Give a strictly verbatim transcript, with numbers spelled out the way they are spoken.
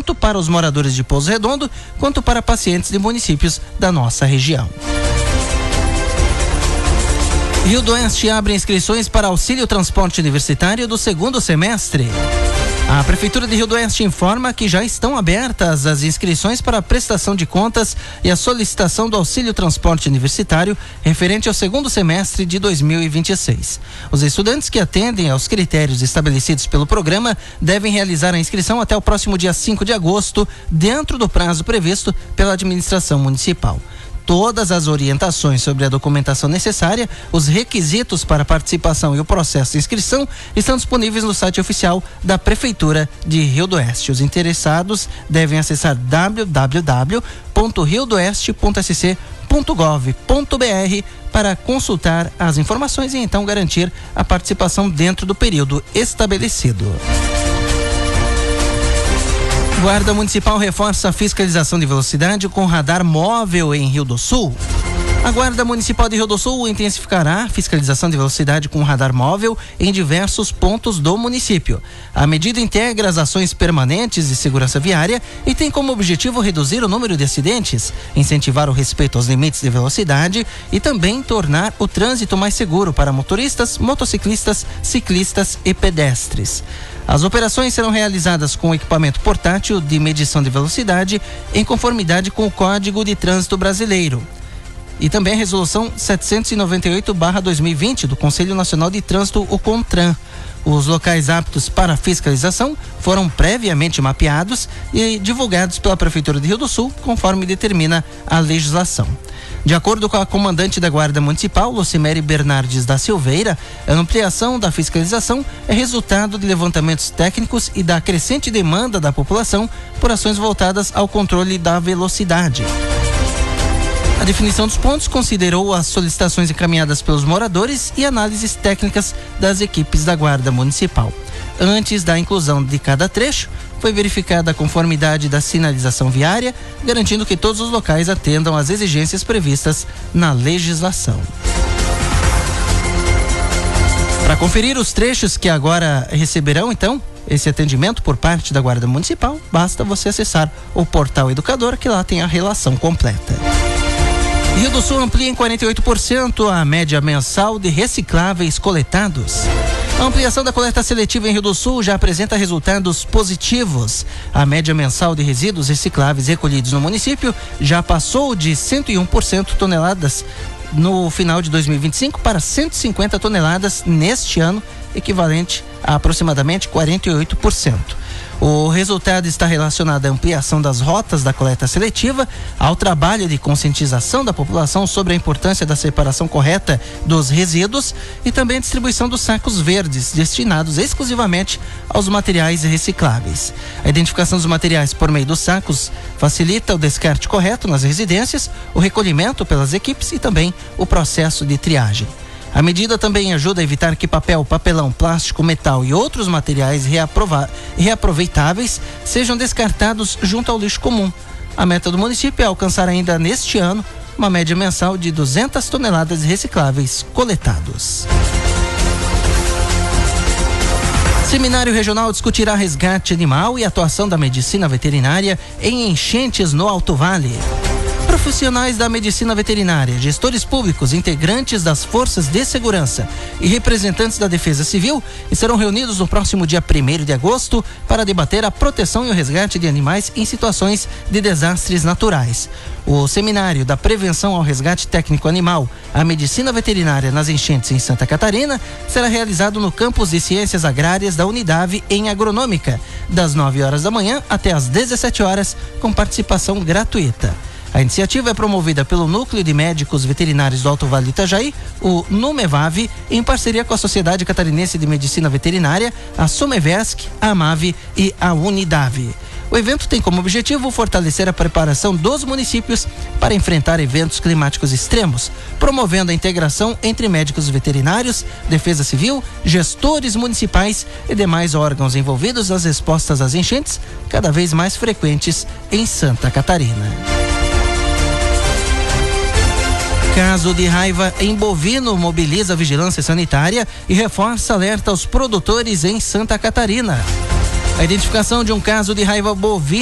tanto para os moradores de Pouso Redondo quanto para pacientes de municípios da nossa região. Rio do Oeste abre inscrições para auxílio transporte universitário do segundo semestre. A Prefeitura de Rio do Oeste informa que já estão abertas as inscrições para a prestação de contas e a solicitação do auxílio transporte universitário referente ao segundo semestre de dois mil e vinte e seis. Os estudantes que atendem aos critérios estabelecidos pelo programa devem realizar a inscrição até o próximo dia cinco de agosto, dentro do prazo previsto pela administração municipal. Todas as orientações sobre a documentação necessária, os requisitos para participação e o processo de inscrição estão disponíveis no site oficial da Prefeitura de Rio do Oeste. Os interessados devem acessar w w w ponto rio do oeste ponto s c ponto gov ponto b r para consultar as informações e então garantir a participação dentro do período estabelecido. Guarda Municipal reforça a fiscalização de velocidade com radar móvel em Rio do Sul. A Guarda Municipal de Rio do Sul intensificará a fiscalização de velocidade com radar móvel em diversos pontos do município. A medida integra as ações permanentes de segurança viária e tem como objetivo reduzir o número de acidentes, incentivar o respeito aos limites de velocidade e também tornar o trânsito mais seguro para motoristas, motociclistas, ciclistas e pedestres. As operações serão realizadas com equipamento portátil de medição de velocidade em conformidade com o Código de Trânsito Brasileiro e também a Resolução setecentos e noventa e oito barra dois mil e vinte do Conselho Nacional de Trânsito, o CONTRAN. Os locais aptos para fiscalização foram previamente mapeados e divulgados pela Prefeitura de Rio do Sul, conforme determina a legislação. De acordo com a comandante da Guarda Municipal, Lucimere Bernardes da Silveira, a ampliação da fiscalização é resultado de levantamentos técnicos e da crescente demanda da população por ações voltadas ao controle da velocidade. A definição dos pontos considerou as solicitações encaminhadas pelos moradores e análises técnicas das equipes da Guarda Municipal. Antes da inclusão de cada trecho, foi verificada a conformidade da sinalização viária, garantindo que todos os locais atendam às exigências previstas na legislação. Para conferir os trechos que agora receberão, então, esse atendimento por parte da Guarda Municipal, basta você acessar o portal Educador, que lá tem a relação completa. Rio do Sul amplia em quarenta e oito por cento a média mensal de recicláveis coletados. A ampliação da coleta seletiva em Rio do Sul já apresenta resultados positivos. A média mensal de resíduos recicláveis recolhidos no município já passou de cento e um por cento toneladas no final de dois mil e vinte e cinco para cento e cinquenta toneladas neste ano, equivalente a aproximadamente quarenta e oito por cento. O resultado está relacionado à ampliação das rotas da coleta seletiva, ao trabalho de conscientização da população sobre a importância da separação correta dos resíduos e também a distribuição dos sacos verdes, destinados exclusivamente aos materiais recicláveis. A identificação dos materiais por meio dos sacos facilita o descarte correto nas residências, o recolhimento pelas equipes e também o processo de triagem. A medida também ajuda a evitar que papel, papelão, plástico, metal e outros materiais reaprova- reaproveitáveis sejam descartados junto ao lixo comum. A meta do município é alcançar ainda neste ano uma média mensal de duzentas toneladas recicláveis coletados. Seminário Regional discutirá resgate animal e atuação da medicina veterinária em enchentes no Alto Vale. Profissionais da medicina veterinária, gestores públicos, integrantes das forças de segurança e representantes da Defesa Civil estarão reunidos no próximo dia primeiro de agosto para debater a proteção e o resgate de animais em situações de desastres naturais. O seminário da prevenção ao resgate técnico animal, a medicina veterinária nas enchentes em Santa Catarina, será realizado no campus de Ciências Agrárias da Unidade em Agronômica, das nove horas da manhã até às dezessete horas, com participação gratuita. A iniciativa é promovida pelo Núcleo de Médicos Veterinários do Alto Vale do Itajaí, o NUMEVAV, em parceria com a Sociedade Catarinense de Medicina Veterinária, a SOMEVESC, a AMAV e a Unidave. O evento tem como objetivo fortalecer a preparação dos municípios para enfrentar eventos climáticos extremos, promovendo a integração entre médicos veterinários, Defesa Civil, gestores municipais e demais órgãos envolvidos nas respostas às enchentes, cada vez mais frequentes em Santa Catarina. Caso de raiva em bovino mobiliza a vigilância sanitária e reforça alerta aos produtores em Santa Catarina. A identificação de um caso de raiva bovina